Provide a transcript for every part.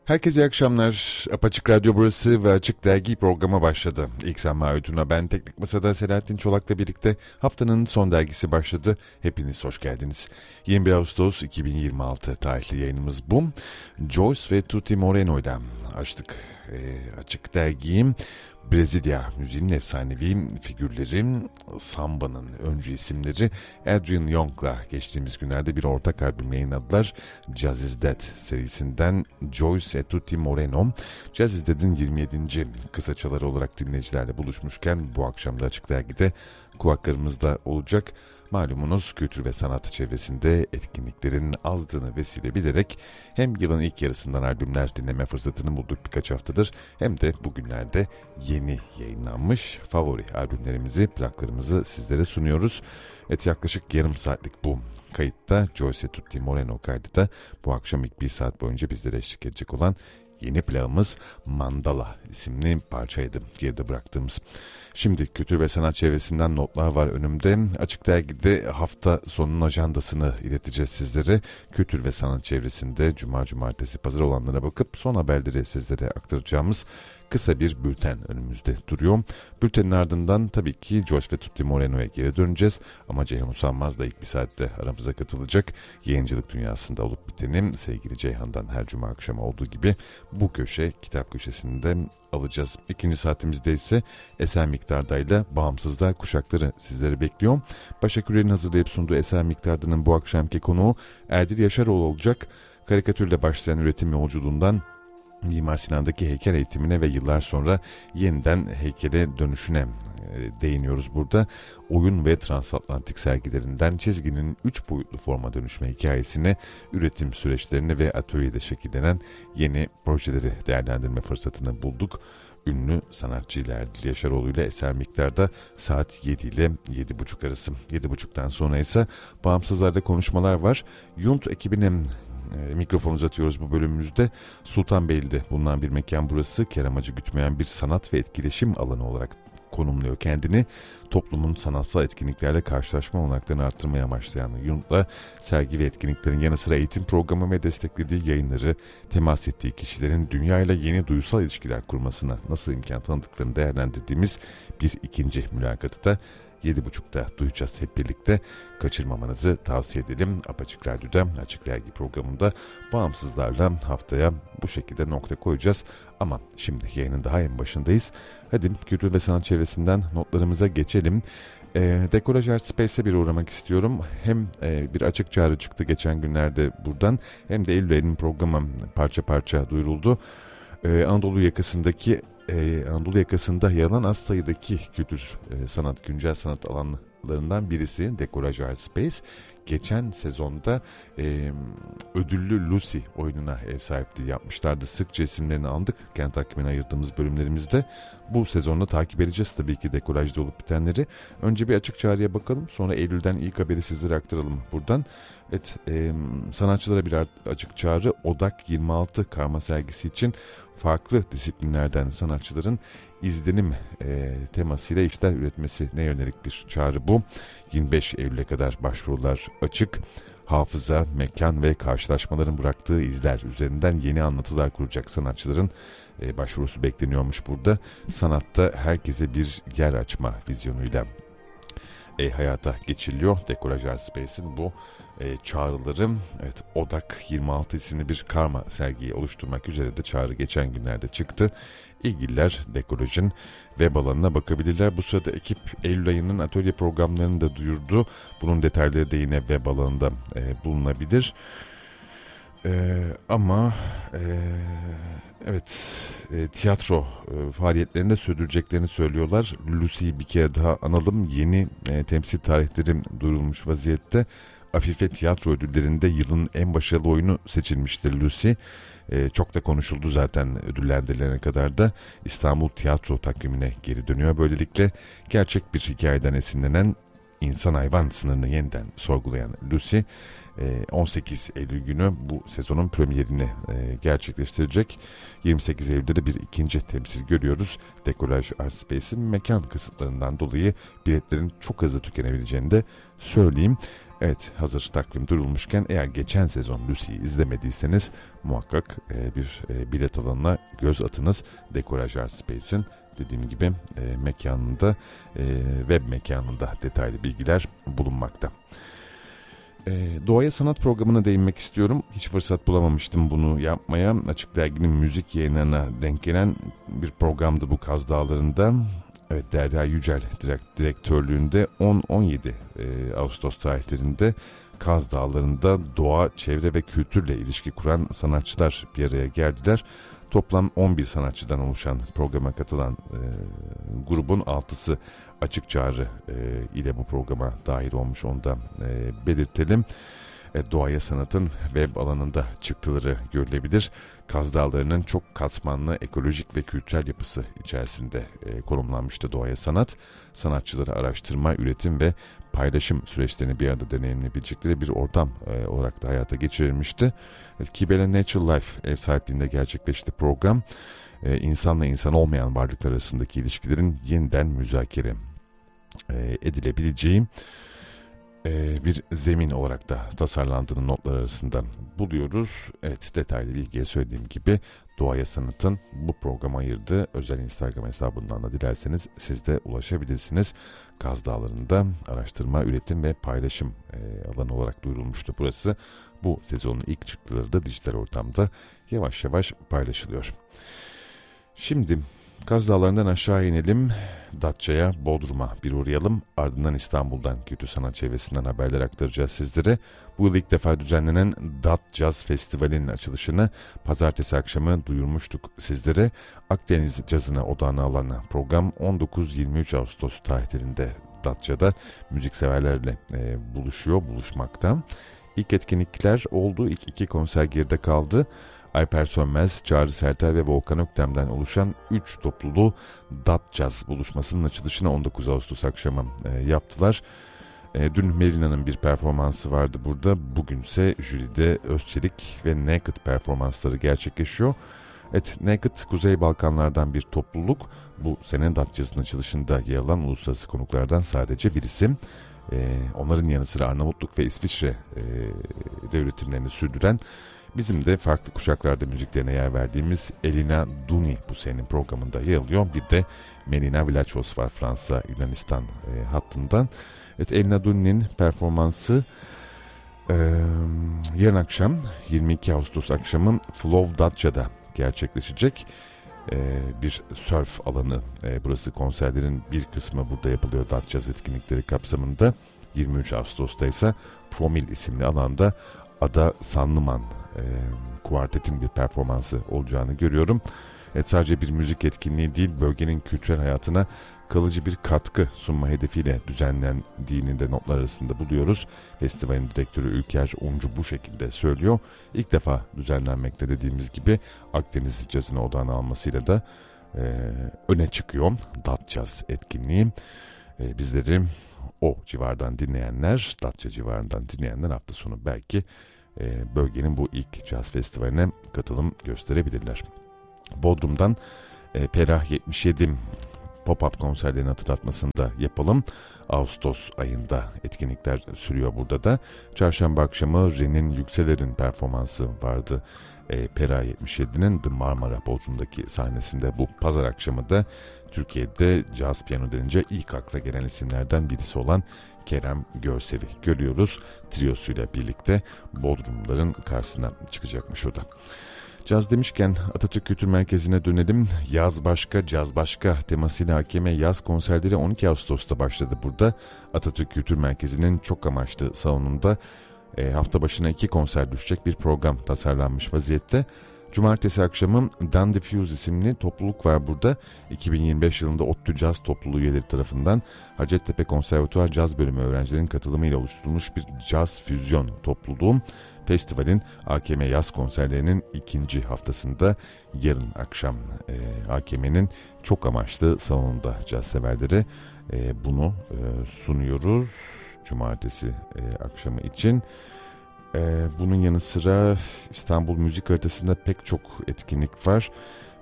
Herkese iyi akşamlar. Apaçık Radyo burası ve Açık Dergi programa başladı. İlk Sema Ödün'le ben Teknik Masa'da Selahattin Çolak'la birlikte haftanın son dergisi başladı. Hepiniz hoş geldiniz. 21 Ağustos 2026 tarihli yayınımız bu. Joyce ve Tutti Moreno'yla açtık Açık Dergi'yi. Brezilya müziğinin efsanevi figürleri, Samba'nın öncü isimleri Adrian Young'la geçtiğimiz günlerde bir ortak albüm yayınladılar. Jazz is Dead serisinden Joyce et Tutti Moreno. Jazz is Dead'in 27. kısaçaları olarak dinleyicilerle buluşmuşken bu akşam da Açık Dergi'de kulaklarımızda olacak. Malumunuz kültür ve sanat çevresinde etkinliklerin azdığını vesile bilerek hem yılın ilk yarısından albümler dinleme fırsatını bulduk birkaç haftadır hem de bugünlerde yeni yayınlanmış favori albümlerimizi, plaklarımızı sizlere sunuyoruz. Evet, yaklaşık yarım saatlik bu kayıtta Joyce Tutti Moreno kaydı da bu akşam ilk bir saat boyunca bizlere eşlik edecek olan yeni plağımız Mandala isimli parçaydı geride bıraktığımız. Şimdi kültür ve sanat çevresinden notlar var önümde. Açık Dergi'de hafta sonunun ajandasını ileteceğiz sizlere. Kültür ve sanat çevresinde cuma, cumartesi, pazar olanlara bakıp son haberleri sizlere aktaracağımız kısa bir bülten önümüzde duruyor. Bültenin ardından tabii ki Joyce ve Tutti Moreno'ya geri döneceğiz. Ama Ceyhan Usanmaz da ilk bir saatte aramıza katılacak. Yayıncılık dünyasında olup biteni sevgili Ceyhan'dan her cuma akşamı olduğu gibi bu köşe kitap köşesinde alacağız. İkinci saatimizde ise Eser Miktarda'yla Bağımsızlar Kuşakları sizleri bekliyor. Başak Ürer'in hazırlayıp sunduğu Eser Miktarda'nın bu akşamki konuğu Erdil Yaşaroğlu olacak. Karikatürle başlayan üretim yolculuğundan Mimar Sinan'daki heykel eğitimine ve yıllar sonra yeniden heykele dönüşüne değiniyoruz burada. Oyun ve transatlantik sergilerinden çizginin 3 boyutlu forma dönüşme hikayesine, üretim süreçlerini ve atölyede şekillenen yeni projeleri değerlendirme fırsatını bulduk. Ünlü sanatçıyla Erdil Yaşaroğlu ile Eser Miktar'da saat 7 ile 7.30 arası. 7.30'dan sonra ise Bağımsızlar'da konuşmalar var. Yunt ekibine mikrofon uzatıyoruz bu bölümümüzde. Sultanbeyli'de bulunan bir mekan burası. Kar amacı gütmeyen bir sanat ve etkileşim alanı olarak konumluyor kendini. Toplumun sanatsal etkinliklerle karşılaşma olanaklarını arttırmaya amaçlayan Yunt'la sergi ve etkinliklerin yanı sıra eğitim programı ve desteklediği yayınları, temas ettiği kişilerin dünyayla yeni duysal ilişkiler kurmasına nasıl imkan tanıdıklarını değerlendirdiğimiz bir ikinci mülakatı da 7.30'da duyacağız hep birlikte. Kaçırmamanızı tavsiye edelim. Apaçık Radyo'da Açık Dergi programında Bağımsızlarla haftaya bu şekilde nokta koyacağız. Ama şimdi yayının daha en başındayız. Hadi kültür ve sanat çevresinden notlarımıza geçelim. Dekolaj Art Space'e bir uğramak istiyorum. Hem bir açık çağrı çıktı geçen günlerde buradan, hem de Eylül ayının programı parça parça duyuruldu. Anadolu yakasında yer alan az sayıdaki kültür, sanat, güncel sanat alanlarından birisi Dekolaj Art Space. Geçen sezonda ödüllü Lucy oyununa ev sahipliği yapmışlardı. Sıkça isimlerini andık kent takvimine ayırdığımız bölümlerimizde. Bu sezonda takip edeceğiz tabii ki dekolajda olup bitenleri. Önce bir açık çağrıya bakalım, sonra Eylül'den ilk haberi sizlere aktaralım buradan. Evet, sanatçılara bir açık çağrı. Odak 26 karma sergisi için farklı disiplinlerden sanatçıların izlenim temasıyla işler üretmesine yönelik bir çağrı bu. 25 Eylül'e kadar başvurular açık. Hafıza, mekan ve karşılaşmaların bıraktığı izler üzerinden yeni anlatılar kuracak sanatçıların başvurusu bekleniyormuş burada. Sanatta herkese bir yer açma vizyonuyla hayata geçiriliyor. Dekolaj Art Space'in bu çağrıları, evet, Odak 26 isimli bir karma sergiyi oluşturmak üzere de çağrı geçen günlerde çıktı. İlgililer Dekolaj'ın web alanına bakabilirler. Bu sırada ekip Eylül ayının atölye programlarını da duyurdu. Bunun detayları da yine web alanında bulunabilir. Tiyatro faaliyetlerinde sürdüreceklerini söylüyorlar. Lucy'yi bir kere daha analım. Yeni temsil tarihleri duyurulmuş vaziyette. Afife Tiyatro Ödülleri'nde yılın en başarılı oyunu seçilmiştir Lucy. Çok da konuşuldu zaten ödüllendirilene kadar da. İstanbul Tiyatro takvimine geri dönüyor. Böylelikle gerçek bir hikayeden esinlenen, insan hayvan sınırını yeniden sorgulayan Lucy 18 Eylül günü bu sezonun premierini gerçekleştirecek. 28 Eylül'de de bir ikinci temsil görüyoruz. Dekolaj Art Space'in mekan kısıtlarından dolayı biletlerin çok hızlı tükenebileceğini de söyleyeyim. Evet, hazır takvim durulmuşken eğer geçen sezon Lucy'yi izlemediyseniz muhakkak bir bilet alanına göz atınız. Decourage Art Space'in dediğim gibi mekanında, web mekanında detaylı bilgiler bulunmakta. Doğaya Sanat programına değinmek istiyorum. Hiç fırsat bulamamıştım bunu yapmaya. Açık Dergi'nin müzik yayınlarına denk gelen bir programdı bu, Kaz Dağları'nda. Evet, Derya Yücel direktörlüğünde 10-17 Ağustos tarihlerinde Kaz Dağları'nda doğa, çevre ve kültürle ilişki kuran sanatçılar bir araya geldiler. Toplam 11 sanatçıdan oluşan programa katılan grubun 6'sı açık çağrı ile bu programa dahil olmuş, onu da belirtelim. Doğaya Sanat'ın web alanında çıktıları görülebilir. Kaz Dağları'nın çok katmanlı ekolojik ve kültürel yapısı içerisinde konumlanmıştı Doğaya Sanat. Sanatçıları araştırma, üretim ve paylaşım süreçlerini bir arada deneyimleyebilecekleri bir ortam olarak da hayata geçirilmişti. Kibele Natural Life ev sahipliğinde gerçekleşti program. İnsanla insan olmayan varlıklar arasındaki ilişkilerin yeniden müzakere edilebileceği bir zemin olarak da tasarlandığını notlar arasında buluyoruz. Evet, detaylı bilgiye söylediğim gibi Doğaya Sanat'ın bu programa ayırdığı özel Instagram hesabından da dilerseniz siz de ulaşabilirsiniz. Kaz Dağları'nda araştırma, üretim ve paylaşım alanı olarak duyurulmuştu burası. Bu sezonun ilk çıktıları da dijital ortamda yavaş yavaş paylaşılıyor. Şimdi Kaz Dağları'ndan aşağı inelim, Datça'ya, Bodrum'a bir uğrayalım. Ardından İstanbul'dan, Kültür Sanat Çevresi'nden haberler aktaracağız sizlere. Bu yıl ilk defa düzenlenen Dat Jazz Festivali'nin açılışını pazartesi akşamı duyurmuştuk sizlere. Akdeniz cazına odağını alan program 19-23 Ağustos tarihlerinde Datça'da müzikseverlerle buluşmakta. İlk etkinlikler oldu, ilk iki konser geride kaldı. Alper Sönmez, Çağrı Sertel ve Volkan Öktem'den oluşan 3 topluluğu Dat Jazz buluşmasının açılışını 19 Ağustos akşamı yaptılar. Dün Melina'nın bir performansı vardı burada. Bugünse jüride Özçelik ve Naked performansları gerçekleşiyor. Evet, Naked Kuzey Balkanlardan bir topluluk. Bu sene Dat Jazz'ın açılışında yer alan uluslararası konuklardan sadece birisi. Onların yanı sıra Arnavutluk ve İsviçre'de üretimlerini sürdüren, bizim de farklı kuşaklarda müziklerine yer verdiğimiz Elina Duni bu senenin programında yer alıyor. Bir de Melina Vlachos var Fransa-Yunanistan hattından. Evet, Elina Duni'nin performansı yarın akşam 22 Ağustos akşamı Flow Datça'da gerçekleşecek. Bir surf alanı burası, konserlerin bir kısmı burada yapılıyor Dat Jazz etkinlikleri kapsamında. 23 Ağustos'ta ise Promil isimli alanda Ada Sanlıman kuartetin bir performansı olacağını görüyorum. Evet, sadece bir müzik etkinliği değil, bölgenin kültürel hayatına kalıcı bir katkı sunma hedefiyle düzenlendiğini de notlar arasında buluyoruz. Festivalin direktörü Ülker Uncu bu şekilde söylüyor. İlk defa düzenlenmekte dediğimiz gibi Akdeniz cazına odağını almasıyla da öne çıkıyor Dat Jazz etkinliği. Bizleri o civardan dinleyenler, Datça civarından dinleyenler hafta sonu belki bölgenin bu ilk caz festivaline katılım gösterebilirler. Bodrum'dan Perah 77 pop-up konserlerini hatırlatmasını da yapalım. Ağustos ayında etkinlikler sürüyor burada da. Çarşamba akşamı Renin Yükseler'in performansı vardı. Perah 77'nin The Marmara Bodrum'daki sahnesinde. Bu pazar akşamı da Türkiye'de caz piyano denince ilk akla gelen isimlerden birisi olan Kerem Görsel'i görüyoruz. Triyosuyla birlikte Bodrumluların karşısına çıkacakmış o da. Caz demişken Atatürk Kültür Merkezi'ne dönelim. Yaz başka, caz başka temasıyla AKM yaz konserleri 12 Ağustos'ta başladı burada. Atatürk Kültür Merkezi'nin çok amaçlı salonunda hafta başına 2 konser düşecek bir program tasarlanmış vaziyette. Cumartesi akşamı Dan Diffuse isimli topluluk var burada. 2025 yılında ODTÜ Caz Topluluğu üyeleri tarafından Hacettepe Konservatuvar Caz Bölümü öğrencilerinin katılımıyla oluşturulmuş bir caz füzyon topluluğu. Festivalin AKM yaz konserlerinin ikinci haftasında yarın akşam AKM'nin çok amaçlı salonunda caz severlere bunu sunuyoruz cumartesi akşamı için. Bunun yanı sıra İstanbul Müzik Haritası'nda pek çok etkinlik var.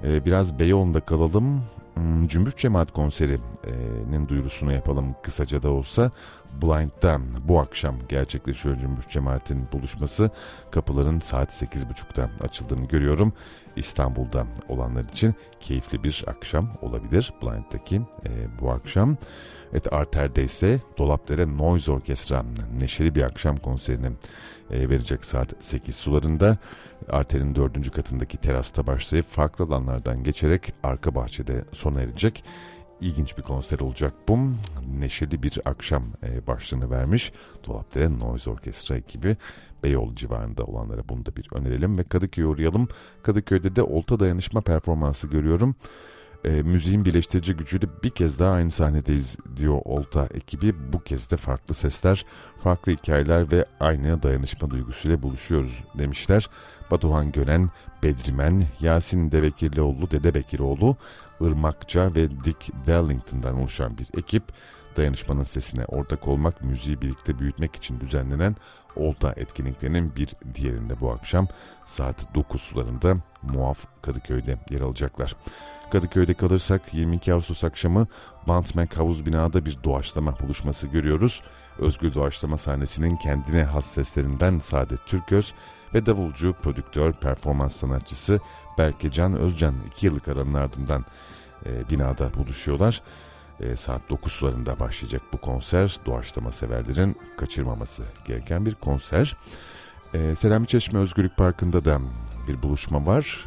Biraz Beyoğlu'nda kalalım. Cümbüş Cemaat konserinin duyurusunu yapalım kısaca da olsa. Blind'da bu akşam gerçekleşiyor Cümbüş Cemaat'in buluşması. Kapıların saat 8.30'da açıldığını görüyorum. İstanbul'da olanlar için keyifli bir akşam olabilir Blind'daki bu akşam. Evet, Arter'de ise Dolapdere Noise Orkestra neşeli bir akşam konserini verecek saat 8 sularında. Arter'in 4. katındaki terasta başlayıp farklı alanlardan geçerek arka bahçede sona erecek. İlginç bir konser olacak bu. Neşeli bir akşam başlığını vermiş Dolapdere Noise Orkestra ekibi. Beyoğlu civarında olanlara bunu da bir önerelim ve Kadıköy'e uğrayalım. Kadıköy'de de olta dayanışma performansı görüyorum. Müziğin birleştirici gücüyle bir kez daha aynı sahnedeyiz diyor Olta ekibi. Bu kez de farklı sesler, farklı hikayeler ve aynı dayanışma duygusuyla buluşuyoruz demişler. Batuhan Gönen, Bedrimen, Yasin Devekirlioğlu, Dede Bekiroğlu, Irmakça ve Dick Darlington'dan oluşan bir ekip. Dayanışmanın sesine ortak olmak, müziği birlikte büyütmek için düzenlenen Olta etkinliklerinin bir diğerinde bu akşam saat 9 sularında Muaf Kadıköy'de yer alacaklar. Kadıköy'de kalırsak 22 Ağustos akşamı Bantmek Havuz Bina'da bir doğaçlama buluşması görüyoruz. Özgür doğaçlama sahnesinin kendine has seslerinden Saadet Türköz ve davulcu, prodüktör, performans sanatçısı Berke Can Özcan 2 yıllık aranın ardından binada buluşuyorlar. Saat 9 sularında başlayacak bu konser. Doğaçlama severlerin kaçırmaması gereken bir konser. Selami Çeşme Özgürlük Parkı'nda da bir buluşma var.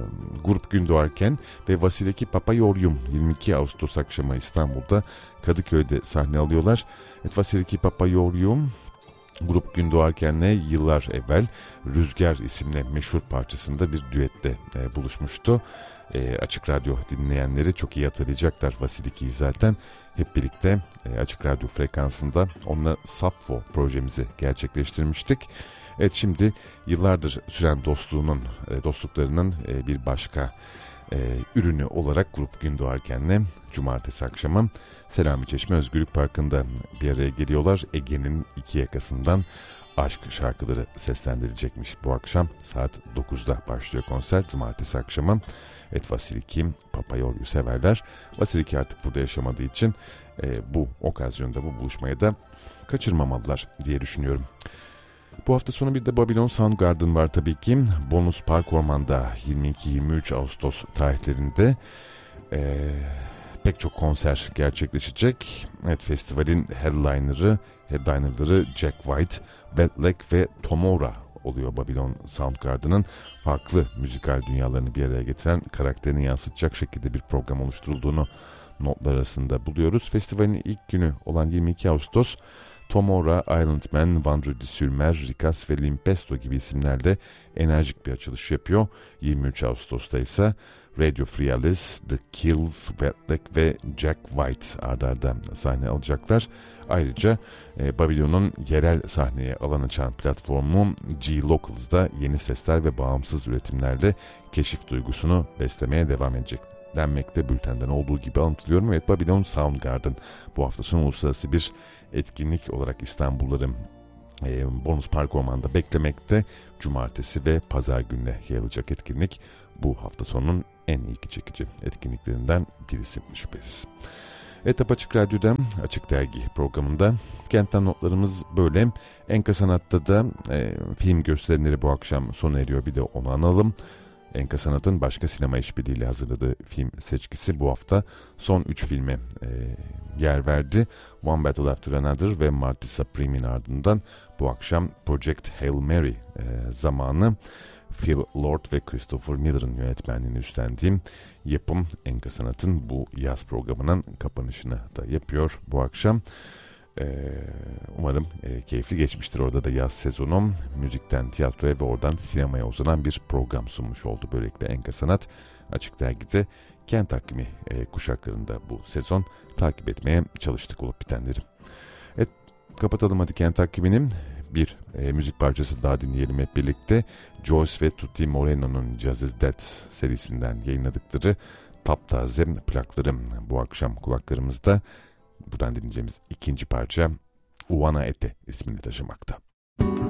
Grup Gün Doğarken ve Vasiliki Papayoryum 22 Ağustos akşamı İstanbul'da Kadıköy'de sahne alıyorlar. Evet, Vasiliki Papayoryum Grup Gün Doğarken'le yıllar evvel Rüzgar isimli meşhur parçasında bir düette buluşmuştu. Açık Radyo dinleyenleri çok iyi hatırlayacaklar Vasiliki'yi zaten. Hep birlikte Açık Radyo frekansında onunla Sapfo projemizi gerçekleştirmiştik. Evet, şimdi yıllardır süren dostluklarının bir başka ürünü olarak Grup Gün Doğarken'le cumartesi akşamı Selami Çeşme Özgürlük Parkı'nda bir araya geliyorlar. Ege'nin iki yakasından aşk şarkıları seslendirilecekmiş bu akşam. Saat 9'da başlıyor konser cumartesi akşamı. Evet, Vasiliki Papayoryu severler. Vasiliki artık burada yaşamadığı için bu okazyonda bu buluşmayı da kaçırmamalılar diye düşünüyorum. Bu hafta sonu bir de Babylon Soundgarden var tabii ki. Bonus Park Orman'da 22-23 Ağustos tarihlerinde pek çok konser gerçekleşecek. Evet, festivalin headlinerları Jack White, Wet Leg ve Tomora oluyor. Babylon Soundgarden'ın farklı müzikal dünyalarını bir araya getiren, karakterini yansıtacak şekilde bir program oluşturulduğunu notlar arasında buluyoruz. Festivalin ilk günü olan 22 Ağustos Tomora, Island Man, Vandredi Sülmer, Rikas ve Limpesto gibi isimlerle enerjik bir açılış yapıyor. 23 Ağustos'ta ise Radio Free Alice, The Kills, Wet Leg ve Jack White ard arda sahne alacaklar. Ayrıca Babylon'un yerel sahneye alan açan platformu G-Locals'da yeni sesler ve bağımsız üretimlerle keşif duygusunu beslemeye devam edecek denmekte, bültenden olduğu gibi anlatılıyorum. Evet, Babylon Soundgarden bu hafta sonu uluslararası bir etkinlik olarak İstanbulluları Bonus Park Orman'da beklemekte. Cumartesi ve pazar gününe yayılacak etkinlik bu hafta sonunun en ilgi çekici etkinliklerinden birisi şüphesiz. Evet, Açık Radyo'da Açık Dergi programında kentten notlarımız böyle. Enka Sanat'ta da film gösterimleri bu akşam sona eriyor, bir de onu analım. Enka Sanat'ın başka sinema işbirliğiyle hazırladığı film seçkisi bu hafta son 3 filme yer verdi. One Battle After Another ve Marty Supreme'in ardından bu akşam Project Hail Mary zamanı Phil Lord ve Christopher Miller'ın yönetmenliğini üstlendiğim yapım Enka Sanat'ın bu yaz programının kapanışını da yapıyor bu akşam. Umarım keyifli geçmiştir. Orada da yaz sezonu müzikten tiyatroya ve oradan sinemaya uzanan bir program sunmuş oldu. Böylelikle Enka Sanat Açık Dergi'de kent takvimi kuşaklarında bu sezon takip etmeye çalıştık olup bitenleri. Evet, kapatalım hadi kent takvimini. Bir müzik parçası daha dinleyelim hep birlikte. Joyce ve Tutti Moreno'nun Jazz is Dead serisinden yayınladıkları taptaze plakları bu akşam kulaklarımızda. Buradan dinleyeceğimiz ikinci parça Uwana Ete ismini taşımakta.